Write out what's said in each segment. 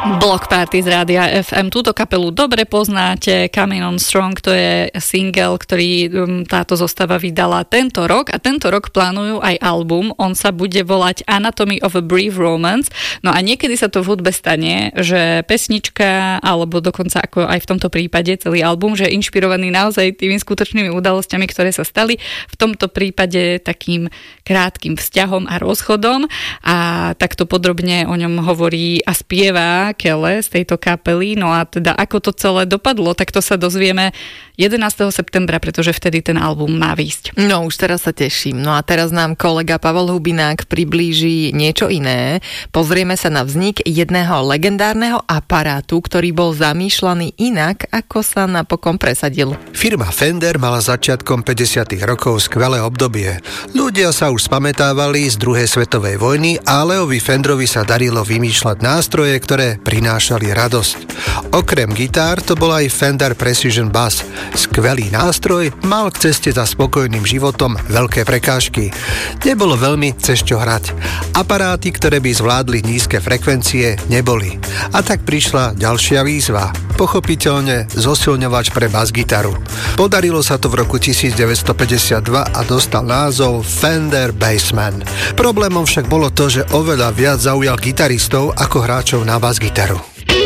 Block Party z Rádia FM. Túto kapelu dobre poznáte. Coming on Strong, to je single, ktorý táto zostava vydala tento rok a tento rok plánujú aj album. On sa bude volať Anatomy of a Brief Romance. No a niekedy sa to v hudbe stane, že pesnička, alebo dokonca ako aj v tomto prípade celý album, že je inšpirovaný naozaj tými skutočnými udalosťami, ktoré sa stali. V tomto prípade takým krátkym vzťahom a rozchodom. A takto podrobne o ňom hovorí a spieva Kele z tejto kapely. No a teda ako to celé dopadlo, tak to sa dozvieme 11. septembra, pretože vtedy ten album má výjsť. No už teraz sa teším. No a teraz nám kolega Pavol Hubinák priblíži niečo iné. Pozrieme sa na vznik jedného legendárneho aparátu, ktorý bol zamýšľaný inak, ako sa napokon presadil. Firma Fender mala začiatkom 50. rokov skvelé obdobie. Ľudia sa už spamätávali z druhej svetovej vojny a Leovi Fenderovi sa darilo vymýšľať nástroje, ktoré prinášali radosť. Okrem gitár to bol aj Fender Precision Bass. Skvelý nástroj, mal k ceste za spokojným životom veľké prekážky. Nebolo veľmi cez čo hrať. Aparáty, ktoré by zvládli nízke frekvencie, neboli. A tak prišla ďalšia výzva. Pochopiteľne zosilňovač pre bas-gitaru. Podarilo sa to v roku 1952 a dostal názov Fender Bassman. Problémom však bolo to, že oveľa viac zaujal gitaristov ako hráčov na bas-gitaru.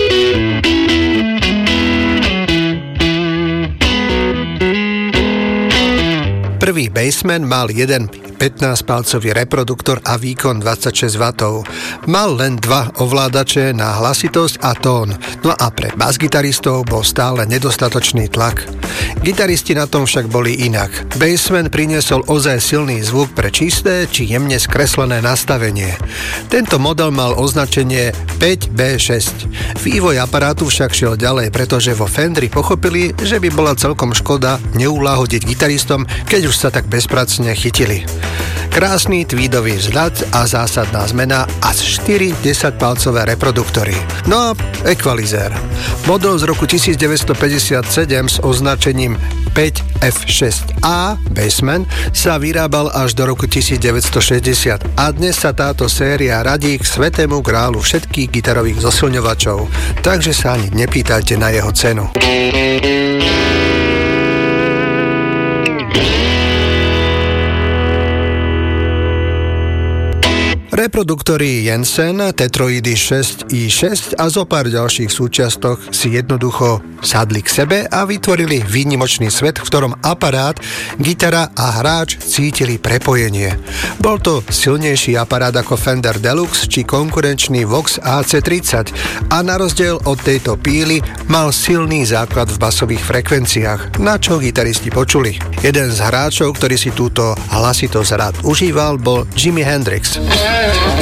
Prvý Bassman mal jeden 15-palcový reproduktor a výkon 26 W. Mal len dva ovládače na hlasitosť a tón, no a pre basgitaristov bol stále nedostatočný tlak. Gitaristi na tom však boli inak. Bassman priniesol ozaj silný zvuk pre čisté či jemne skreslené nastavenie. Tento model mal označenie 5B6. Vývoj aparátu však šiel ďalej, pretože vo Fenderi pochopili, že by bola celkom škoda neulahodiť gitaristom, keď už sa tak bezpracne chytili. Krásny tweedový vzhľad a zásadná zmena a 4 10-palcové reproduktory. No a ekvalizér. Model z roku 1957 s označením 5F6A Bassman sa vyrábal až do roku 1960 a dnes sa táto séria radí k svetému grálu všetkých gitarových zosilňovačov, takže sa ani nepýtajte na jeho cenu. Reproduktory Jensen, Tetroidy 6i6 a zo pár ďalších súčiastok si jednoducho sadli k sebe a vytvorili výnimočný svet, v ktorom aparát, gitara a hráč cítili prepojenie. Bol to silnejší aparát ako Fender Deluxe či konkurenčný Vox AC30 a na rozdiel od tejto píly mal silný základ v basových frekvenciách, na čo gitaristi počuli. Jeden z hráčov, ktorý si túto hlasitosť rád užíval, bol Jimi Hendrix.